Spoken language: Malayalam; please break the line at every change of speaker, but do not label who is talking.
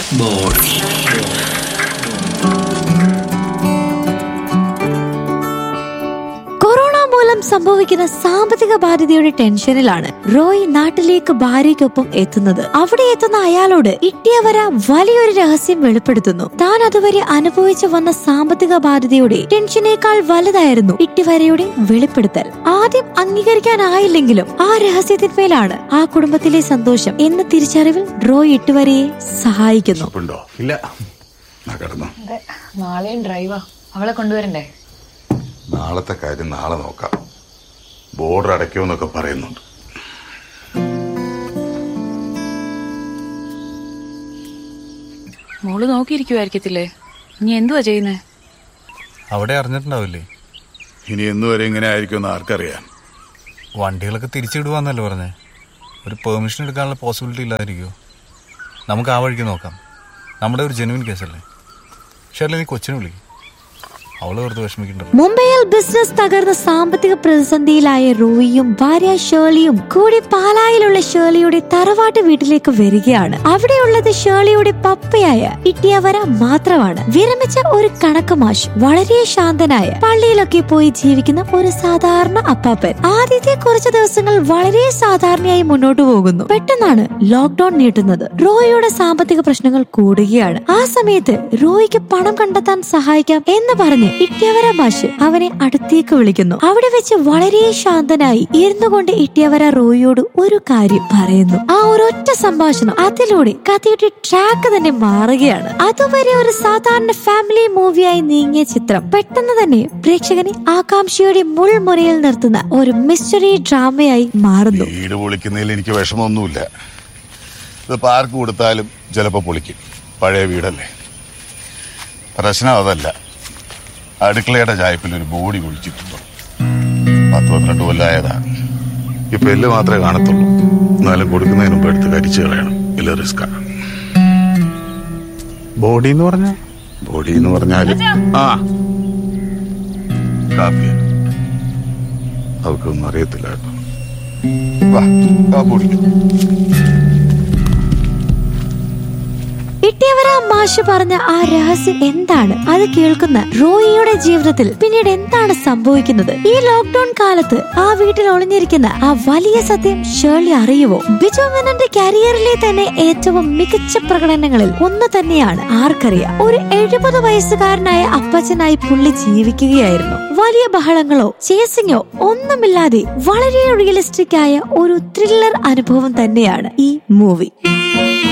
സംഭവിക്കുന്ന സാമ്പത്തിക ബാധ്യതയുടെ ടെൻഷനിലാണ് റോയ് നാട്ടിലേക്ക് ഭാര്യയ്ക്കൊപ്പം എത്തുന്നത്. അവിടെ എത്തുന്ന അയാളോട് ഇട്ടിയവര വലിയൊരു രഹസ്യം വെളിപ്പെടുത്തുന്നു. താൻ അതുവരെ അനുഭവിച്ചു വന്ന സാമ്പത്തിക ബാധ്യതയുടെ ടെൻഷനേക്കാൾ വലുതായിരുന്നു ഇട്ടിവരയുടെ വെളിപ്പെടുത്തൽ. ആദ്യം അംഗീകരിക്കാനായില്ലെങ്കിലും ആ രഹസ്യത്തിന്മേലാണ് ആ കുടുംബത്തിലെ സന്തോഷം എന്ന തിരിച്ചറിവിൽ റോയ് ഇട്ടിവരയെ സഹായിക്കുന്നു.
നാളെയും ഡ്രൈവാ, അവളെ കൊണ്ടുവരണ്ടേ?
നാളത്തെ കാര്യം നാളെ നോക്കാം. ബോർഡർ അടയ്ക്കുമെന്നൊക്കെ പറയുന്നുണ്ട്.
മോള് നോക്കിയിരിക്കുവായിരിക്കത്തില്ലേ? ഇനി എന്തുവാ ചെയ്യുന്നേ?
അവിടെ അറിഞ്ഞിട്ടുണ്ടാവില്ലേ?
ഇനി എന്നുവരെ ഇങ്ങനെ ആയിരിക്കുമെന്ന് ആർക്കറിയാം.
വണ്ടികളൊക്കെ തിരിച്ചിടുവാന്നല്ലോ പറഞ്ഞേ. ഒരു പെർമിഷൻ എടുക്കാനുള്ള പോസിബിലിറ്റി ഇല്ലാതിരിക്കുമോ? നമുക്ക് ആ വഴിക്ക് നോക്കാം. നമ്മുടെ ഒരു ജെനുവിൻ കേസല്ലേ. ഷെർലി, നീ കൊച്ചിനെ വിളിക്കും.
മുംബൈയിൽ ബിസിനസ് തകർന്ന സാമ്പത്തിക പ്രതിസന്ധിയിലായ റോയിയും ഭാര്യ ഷേർലിയും കൂടി പാലായിലുള്ള ഷേർലിയുടെ തറവാട്ട് വീട്ടിലേക്ക് വരികയാണ്. അവിടെയുള്ളത് ഷേർലിയുടെ പപ്പയായ ഇട്ടിയവര മാത്രമാണ്. വിരമിച്ച ഒരു കണക്ക് മാഷ്, വളരെ ശാന്തനായ, പള്ളിയിലൊക്കെ പോയി ജീവിക്കുന്ന ഒരു സാധാരണ അപ്പാപ്പൻ. ആദ്യത്തെ കുറച്ച് ദിവസങ്ങൾ വളരെ സാധാരണയായി മുന്നോട്ടു പോകുന്നു. പെട്ടെന്നാണ് ലോക്ക്ഡൌൺ നീട്ടുന്നത്. റോയിയുടെ സാമ്പത്തിക പ്രശ്നങ്ങൾ കൂടുകയാണ്. ആ സമയത്ത് റോയിക്ക് പണം കണ്ടെത്താൻ സഹായിക്കാം എന്ന് പറഞ്ഞ് ഇട്ടിയവര മാഷ് അവനെ അടുത്തേക്ക് വിളിക്കുന്നു. അവിടെ വെച്ച് വളരെ ശാന്തനായി ഇരുന്നു കൊണ്ട് ഇട്ടിയവര റോയിയോട് ഒരു കാര്യം പറയുന്നു. ആ ഒരൊറ്റ സംഭാഷണം, അതിലൂടെ കഥയുടെ ട്രാക്ക് തന്നെ മാറുകയാണ്. അതുവരെ ഒരു സാധാരണ ഫാമിലി മൂവിയായി നീങ്ങിയ ചിത്രം പെട്ടെന്ന് തന്നെ പ്രേക്ഷകനെ ആകാംക്ഷയുടെ മുൾമുനയിൽ നിർത്തുന്ന ഒരു മിസ്റ്ററി ഡ്രാമയായി മാറുന്നു.
വീട് പൊളിക്കുന്നതിൽ എനിക്ക് വിഷമമൊന്നുമില്ല. ഇത് പാർക്ക് കൊടുത്താലും ചിലപ്പോ പൊളിക്കും. പഴയ വീടല്ലേ. പ്രശ്നം അതല്ല, അടുക്കളയുടെ ചായപ്പിൽ ഒരു ബോഡി കുഴിച്ചിട്ടുണ്ടോ. 10-12 കൊല്ലമായതാണ്. ഇപ്പൊ എല്ല് മാത്രമേ കാണത്തുള്ളൂ. എന്നാലും കൊടുക്കുന്നതിന് മുമ്പ് എടുത്ത് കരിച്ചു കളയണം. ഇല്ല, റിസ്ക്കാണ്. ബോഡി എന്ന് പറഞ്ഞാല് കാപ്പിയ അവർക്കൊന്നും അറിയത്തില്ല കേട്ടോ. വാ, കാപ്പി കുടിക്കും.
ഇട്ടിയവര മാഷ് പറഞ്ഞ ആ രഹസ്യം എന്താണ്? അത് കേൾക്കുന്ന റോയിയുടെ ജീവിതത്തിൽ പിന്നീട് എന്താണ് സംഭവിക്കുന്നത്? ഈ ലോക്ക്ഡൌൺ കാലത്ത് ആ വീട്ടിൽ ഒളിഞ്ഞിരിക്കുന്ന ആ വലിയ സത്യം ഷേർലി അറിയുമോ? ബിജു മേനോന്റെ കരിയറിലെ തന്നെ ഏറ്റവും മികച്ച പ്രകടനങ്ങളിൽ ഒന്ന് തന്നെയാണ്. ആർക്കറിയാം, ഒരു 70 വയസ്സുകാരനായ അപ്പച്ചനായി പുള്ളി ജീവിക്കുകയായിരുന്നു. വലിയ ബഹളങ്ങളോ ചേസിങ്ങോ ഒന്നുമില്ലാതെ വളരെ റിയലിസ്റ്റിക് ആയ ഒരു ത്രില്ലർ അനുഭവം തന്നെയാണ് ഈ മൂവി.